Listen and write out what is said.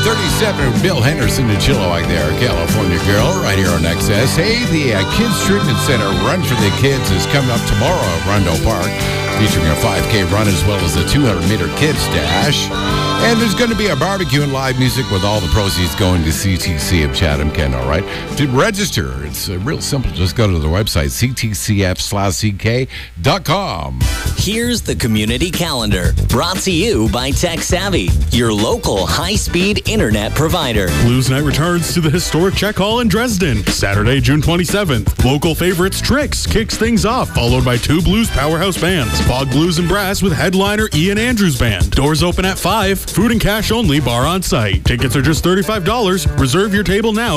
7:37, Bill Henderson and Chilliwack there, California Girl, right here on XS. Hey, the Kids Treatment Center Run for the Kids is coming up tomorrow at Rondo Park, featuring a 5K run as well as a 200-meter kids dash. And there's going to be a barbecue and live music with all the proceeds going to CTC of Chatham, Kent, all right? To register, it's real simple. Just go to the website, ctcf/ck.com. Here's the community calendar, brought to you by TechSavvy, your local high-speed internet provider. Blues Night returns to the historic Czech Hall in Dresden, Saturday, June 27th. Local favorites Tricks kicks things off, followed by two blues powerhouse bands, Fog Blues and Brass with headliner Ian Andrews Band. Doors open at 5, food and cash only, bar on site. Tickets are just $35. Reserve your table now.